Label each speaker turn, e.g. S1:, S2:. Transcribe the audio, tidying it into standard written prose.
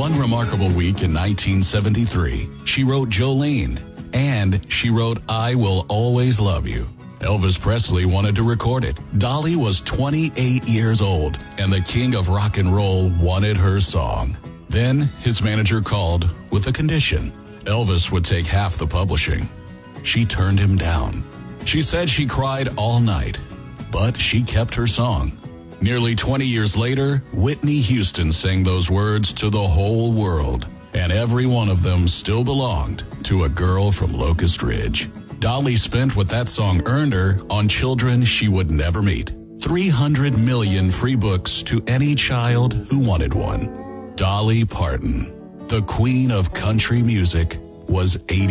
S1: One remarkable week in 1973, she wrote Jolene, and she wrote I Will Always Love You. Elvis Presley wanted to record it. Dolly was 28 years old, and the king of rock and roll wanted her song. Then his manager called with a condition. Elvis would take half the publishing. She turned him down. She said she cried all night, but she kept her song. Nearly 20 years later, Whitney Houston sang those words to the whole world, and every one of them still belonged to a girl from Locust Ridge. Dolly spent what that song earned her on children she would never meet. 300 million free books to any child who wanted one. Dolly Parton, the queen of country music, was 80